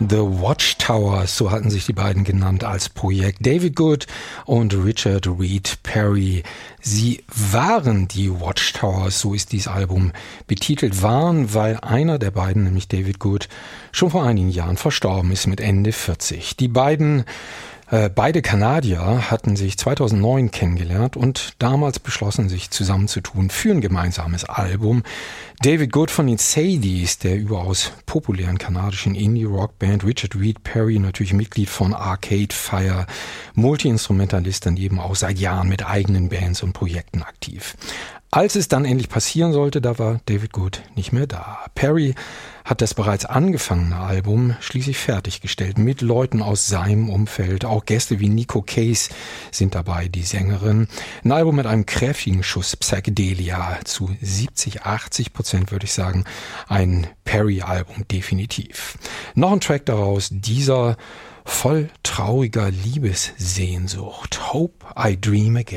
The Watchtowers, so hatten sich die beiden genannt als Projekt. David Good und Richard Reed Parry. Sie waren die Watchtowers, so ist dieses Album betitelt, weil einer der beiden, nämlich David Good, schon vor einigen Jahren verstorben ist mit Ende 40. Die beide Kanadier hatten sich 2009 kennengelernt und damals beschlossen, sich zusammenzutun für ein gemeinsames Album. David Good von den Sadies, der überaus populären kanadischen Indie-Rock-Band, Richard Reed Parry, natürlich Mitglied von Arcade Fire, Multi-Instrumentalist, daneben auch seit Jahren mit eigenen Bands und Projekten aktiv. Als es dann endlich passieren sollte, da war David Good nicht mehr da. Parry hat das bereits angefangene Album schließlich fertiggestellt mit Leuten aus seinem Umfeld. Auch Gäste wie Nico Case sind dabei, die Sängerin. Ein Album mit einem kräftigen Schuss Psychedelia, zu 70-80% würde ich sagen. Ein Parry-Album definitiv. Noch ein Track daraus, dieser voll trauriger Liebessehnsucht. Hope I Dream Again.